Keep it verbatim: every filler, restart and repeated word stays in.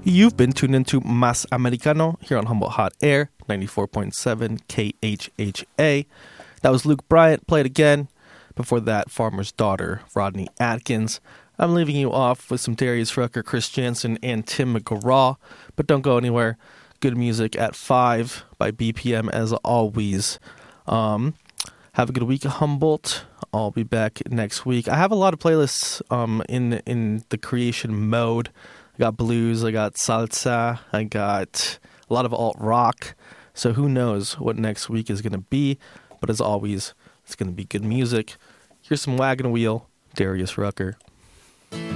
You've been tuned into Mas Americano here on Humboldt Hot Air, ninety-four point seven K H H A. That was Luke Bryant, played again. Before that, Farmer's Daughter, Rodney Atkins. I'm leaving you off with some Darius Rucker, Chris Jansen, and Tim McGraw. But don't go anywhere. Good music at five by B P M as always. Um, have a good week, Humboldt. I'll be back next week. I have a lot of playlists um, in, in the creation mode. I got blues, I got salsa, I got a lot of alt-rock. So who knows what next week is going to be. But as always, it's going to be good music. Here's some Wagon Wheel, Darius Rucker.